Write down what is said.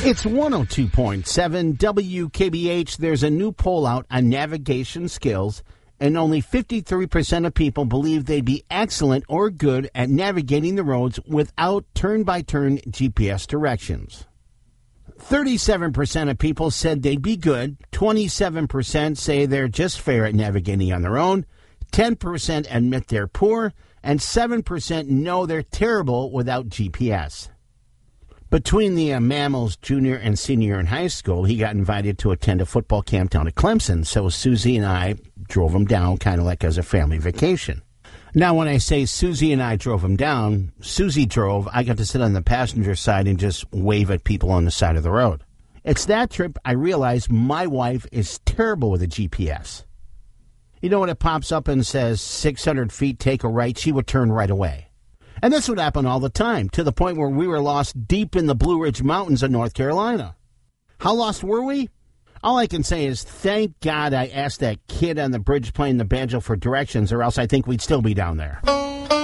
It's 102.7 WKBH. There's a new poll out on navigation skills, and only 53% of people believe they'd be excellent or good at navigating the roads without turn-by-turn GPS directions. 37% of people said they'd be good. 27% say they're just fair at navigating on their own. 10% admit they're poor. And 7% know they're terrible without GPS. Between the Mammals junior and senior in high school, he got invited to attend a football camp down at Clemson, so Susie and I drove him down kind of like as a family vacation. Now, when I say Susie and I drove him down, Susie drove, I got to sit on the passenger side and just wave at people on the side of the road. It's that trip I realized my wife is terrible with a GPS. You know, when it pops up and says 600 feet, take a right, she would turn right away. And this would happen all the time, to the point where we were lost deep in the Blue Ridge Mountains of North Carolina. How lost were we? All I can say is thank God I asked that kid on the bridge playing the banjo for directions, or else I think we'd still be down there.